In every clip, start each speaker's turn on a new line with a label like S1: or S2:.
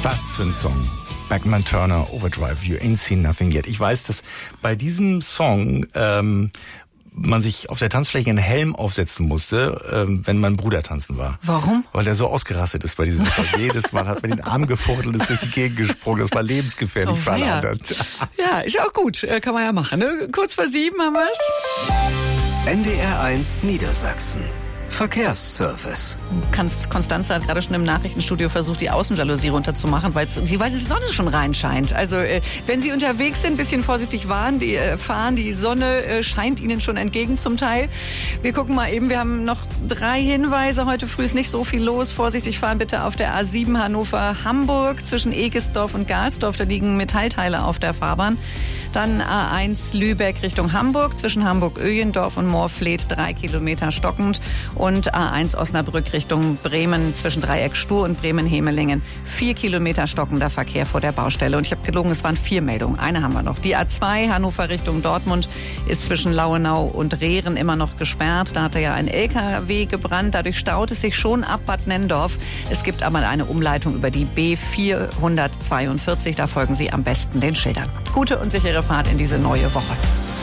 S1: Was für ein Song. Beckman Turner, Overdrive, You Ain't Seen Nothing Yet. Ich weiß, dass bei diesem Song man sich auf der Tanzfläche einen Helm aufsetzen musste, wenn man Bruder tanzen war.
S2: Warum?
S1: Weil er so ausgerastet ist bei diesem Song. Jedes Mal hat man den Arm gefuchtelt, ist durch die Gegend gesprungen. Das war lebensgefährlich für alle anderen.
S2: Ja, ist ja auch gut. Kann man ja machen. Ne? Kurz vor 7 haben wir es.
S3: NDR 1 Niedersachsen. Verkehrsservice.
S2: Konstanze hat gerade schon im Nachrichtenstudio versucht, die Außenjalousie runterzumachen, weil die Sonne schon reinscheint. Also wenn Sie unterwegs sind, ein bisschen vorsichtig fahren. Die Sonne scheint Ihnen schon entgegen zum Teil. Wir gucken mal eben, wir haben noch 3 Hinweise. Heute früh ist nicht so viel los. Vorsichtig fahren bitte auf der A7 Hannover-Hamburg zwischen Egesdorf und Galsdorf. Da liegen Metallteile auf der Fahrbahn. Dann A1 Lübeck Richtung Hamburg zwischen Hamburg-Öjendorf und Moorfleet 3 Kilometer stockend. Und A1 Osnabrück Richtung Bremen zwischen Dreieck Stur und Bremen-Hemelingen. 4 Kilometer stockender Verkehr vor der Baustelle. Und ich habe gelogen, es waren 4 Meldungen. Eine haben wir noch. Die A2 Hannover Richtung Dortmund ist zwischen Lauenau und Rehren immer noch gesperrt. Da hatte ja ein LKW gebrannt. Dadurch staut es sich schon ab Bad Nenndorf. Es gibt aber eine Umleitung über die B442. Da folgen Sie am besten den Schildern. Gute und sichere Fahrt in diese neue Woche.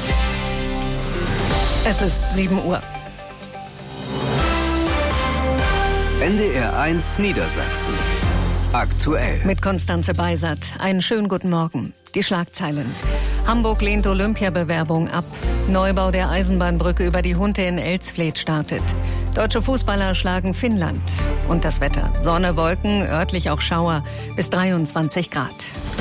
S2: Es ist 7 Uhr.
S3: NDR 1 Niedersachsen. Aktuell.
S4: Mit Konstanze Beisert. Einen schönen guten Morgen. Die Schlagzeilen. Hamburg lehnt Olympiabewerbung ab. Neubau der Eisenbahnbrücke über die Hunte in Elsfleth startet. Deutsche Fußballer schlagen Finnland. Und das Wetter. Sonne, Wolken, örtlich auch Schauer. Bis 23 Grad.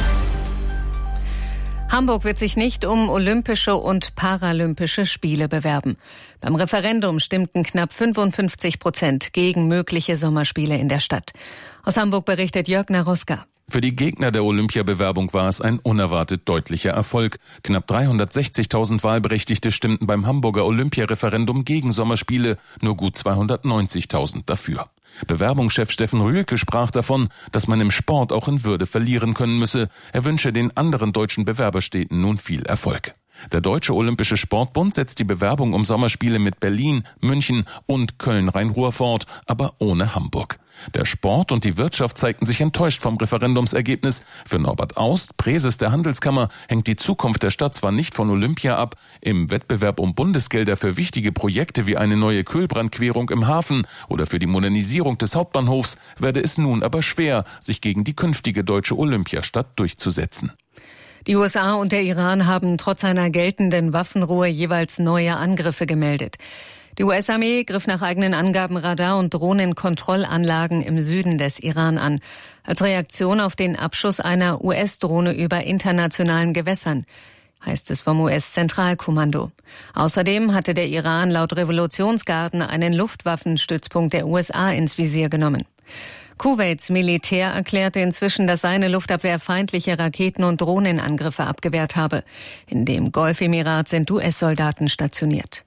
S4: Hamburg wird sich nicht um Olympische und Paralympische Spiele bewerben. Beim Referendum stimmten knapp 55% gegen mögliche Sommerspiele in der Stadt. Aus Hamburg berichtet Jörg Naroska.
S5: Für die Gegner der Olympiabewerbung war es ein unerwartet deutlicher Erfolg. Knapp 360.000 Wahlberechtigte stimmten beim Hamburger Olympiareferendum gegen Sommerspiele, nur gut 290.000 dafür. Bewerbungschef Steffen Rühlke sprach davon, dass man im Sport auch in Würde verlieren können müsse. Er wünsche den anderen deutschen Bewerberstädten nun viel Erfolg. Der Deutsche Olympische Sportbund setzt die Bewerbung um Sommerspiele mit Berlin, München und Köln-Rhein-Ruhr fort, aber ohne Hamburg. Der Sport und die Wirtschaft zeigten sich enttäuscht vom Referendumsergebnis. Für Norbert Aust, Präses der Handelskammer, hängt die Zukunft der Stadt zwar nicht von Olympia ab. Im Wettbewerb um Bundesgelder für wichtige Projekte wie eine neue Kühlbrandquerung im Hafen oder für die Modernisierung des Hauptbahnhofs werde es nun aber schwer, sich gegen die künftige deutsche Olympiastadt durchzusetzen.
S4: Die USA und der Iran haben trotz einer geltenden Waffenruhe jeweils neue Angriffe gemeldet. Die US-Armee griff nach eigenen Angaben Radar- und Drohnenkontrollanlagen im Süden des Iran an, als Reaktion auf den Abschuss einer US-Drohne über internationalen Gewässern, heißt es vom US-Zentralkommando. Außerdem hatte der Iran laut Revolutionsgarden einen Luftwaffenstützpunkt der USA ins Visier genommen. Kuwaits Militär erklärte inzwischen, dass seine Luftabwehr feindliche Raketen- und Drohnenangriffe abgewehrt habe. In dem Golfemirat sind US-Soldaten stationiert.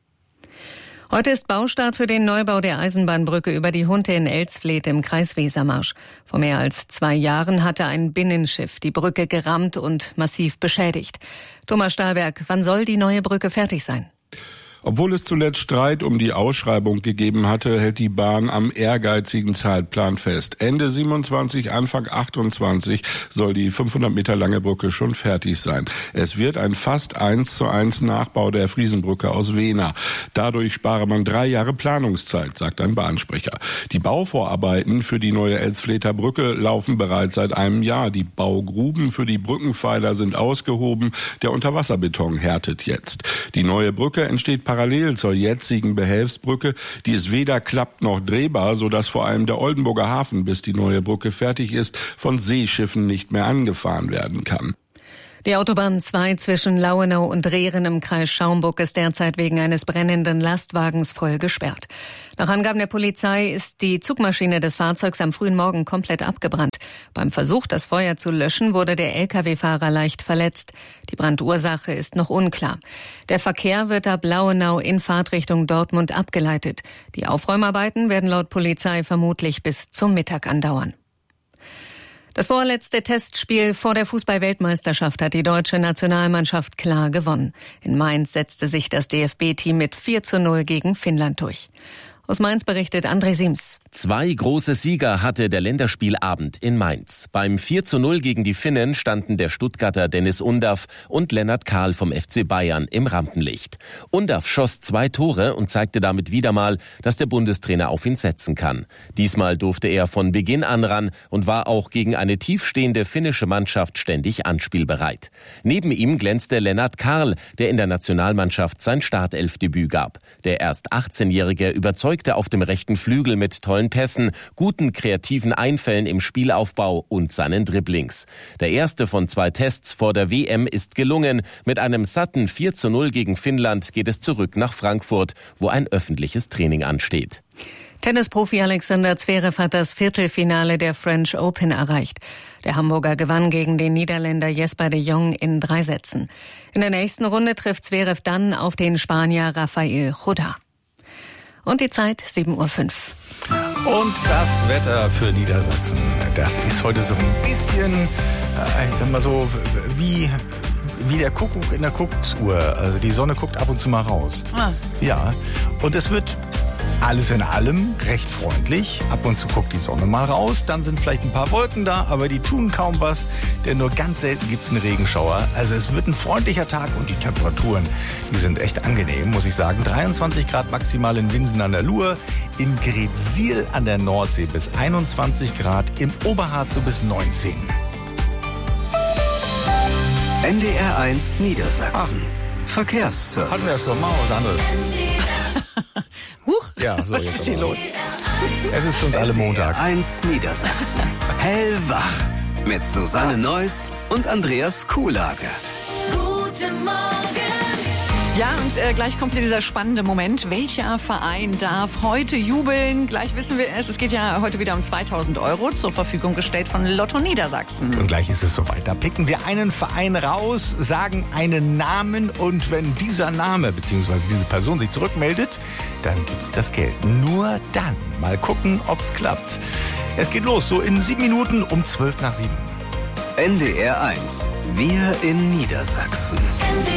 S4: Heute ist Baustart für den Neubau der Eisenbahnbrücke über die Hunte in Elsfleth im Kreis Wesermarsch. Vor mehr als 2 Jahren hatte ein Binnenschiff die Brücke gerammt und massiv beschädigt. Thomas Stahlberg, wann soll die neue Brücke fertig sein?
S6: Obwohl es zuletzt Streit um die Ausschreibung gegeben hatte, hält die Bahn am ehrgeizigen Zeitplan fest. Ende 27, Anfang 28 soll die 500 Meter lange Brücke schon fertig sein. Es wird ein fast 1:1 Nachbau der Friesenbrücke aus Wehner. Dadurch spare man 3 Jahre Planungszeit, sagt ein Bahnsprecher. Die Bauvorarbeiten für die neue Elsflether Brücke laufen bereits seit einem Jahr. Die Baugruben für die Brückenpfeiler sind ausgehoben. Der Unterwasserbeton härtet jetzt. Die neue Brücke entsteht parallel zur jetzigen Behelfsbrücke. Die ist weder klappt noch drehbar, sodass vor allem der Oldenburger Hafen, bis die neue Brücke fertig ist, von Seeschiffen nicht mehr angefahren werden kann.
S4: Die Autobahn 2 zwischen Lauenau und Rehren im Kreis Schaumburg ist derzeit wegen eines brennenden Lastwagens voll gesperrt. Nach Angaben der Polizei ist die Zugmaschine des Fahrzeugs am frühen Morgen komplett abgebrannt. Beim Versuch, das Feuer zu löschen, wurde der Lkw-Fahrer leicht verletzt. Die Brandursache ist noch unklar. Der Verkehr wird ab Lauenau in Fahrtrichtung Dortmund abgeleitet. Die Aufräumarbeiten werden laut Polizei vermutlich bis zum Mittag andauern. Das vorletzte Testspiel vor der Fußball-Weltmeisterschaft hat die deutsche Nationalmannschaft klar gewonnen. In Mainz setzte sich das DFB-Team mit 4:0 gegen Finnland durch. Aus Mainz berichtet André Siems.
S7: 2 große Sieger hatte der Länderspielabend in Mainz. Beim 4:0 gegen die Finnen standen der Stuttgarter Dennis Undaff und Lennart Kahl vom FC Bayern im Rampenlicht. Undaff schoss 2 Tore und zeigte damit wieder mal, dass der Bundestrainer auf ihn setzen kann. Diesmal durfte er von Beginn an ran und war auch gegen eine tiefstehende finnische Mannschaft ständig anspielbereit. Neben ihm glänzte Lennart Kahl, der in der Nationalmannschaft sein Startelfdebüt gab. Der erst 18-Jährige überzeugte auf dem rechten Flügel mit tollen Pässen, guten kreativen Einfällen im Spielaufbau und seinen Dribblings. Der erste von 2 Tests vor der WM ist gelungen. Mit einem satten 4:0 gegen Finnland geht es zurück nach Frankfurt, wo ein öffentliches Training ansteht.
S4: Tennisprofi Alexander Zverev hat das Viertelfinale der French Open erreicht. Der Hamburger gewann gegen den Niederländer Jesper de Jong in 3 Sätzen. In der nächsten Runde trifft Zverev dann auf den Spanier Rafael Chodá. Und die Zeit 7:05 Uhr.
S1: Und das Wetter für Niedersachsen. Das ist heute so ein bisschen, ich sag mal so, wie der Kuckuck in der Kuckucksuhr. Also die Sonne guckt ab und zu mal raus. Ja, und es wird alles in allem recht freundlich. Ab und zu guckt die Sonne mal raus, dann sind vielleicht ein paar Wolken da, aber die tun kaum was, denn nur ganz selten gibt's einen Regenschauer. Also es wird ein freundlicher Tag und die Temperaturen, die sind echt angenehm, muss ich sagen. 23 Grad maximal in Winsen an der Luhe, in Greetsiel an der Nordsee bis 21 Grad, im Oberharz so bis 19.
S3: NDR1 Niedersachsen. Verkehrsservice.
S1: Hatten wir ja schon mal was anderes.
S2: Huch,
S1: Ja, so
S2: was
S1: jetzt
S2: ist hier
S1: aber.
S2: los?
S1: Es ist für uns alle Montag.
S3: 1 Niedersachsen. Hellwach. Mit Susanne Neuss und Andreas Kuhlage.
S8: Guten Morgen.
S2: Ja, und gleich kommt wieder dieser spannende Moment. Welcher Verein darf heute jubeln? Gleich wissen wir es. Es geht ja heute wieder um 2.000 € zur Verfügung gestellt von Lotto Niedersachsen.
S1: Und gleich ist es soweit. Da picken wir einen Verein raus, sagen einen Namen und wenn dieser Name bzw. diese Person sich zurückmeldet, dann gibt's das Geld. Nur dann. Mal gucken, ob's klappt. Es geht los, so in 7 Minuten um 7:12.
S3: NDR1. Wir in Niedersachsen.